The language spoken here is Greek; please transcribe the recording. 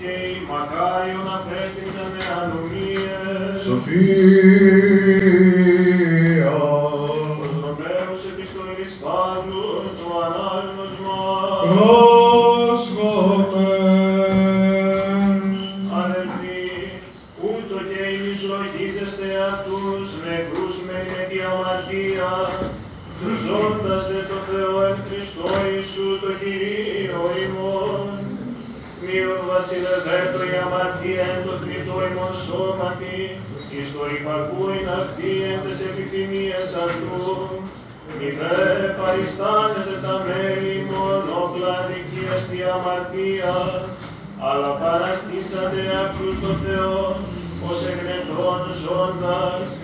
και οι μακάριον αφέθησαν με ανομίες. Σοφία. Ως Ρωμαίους επιστολής Παύλου, το ανάγνωσμα. Πρόσχομεν. Αδελφοί, ούτω και ημείς λογίζεστε αυτούς νεκρούς μεν με τη αμαρτία, ζώντας δε το Θεό εν Χριστώ Ιησού το Κυρίο ημών. Μείον βασιλευέτω η αμαρτία εν το θνητό ημών σώματι, εις το υπακούειν αυτή εν τες επιθυμίες αυτού. Μη δε παριστάνετε τα μέλη ημών όπλα αδικίας τη αμαρτία, αλλά παραστήσατε αυτούς το Θεό, ως εκ νεκρών ζώντας,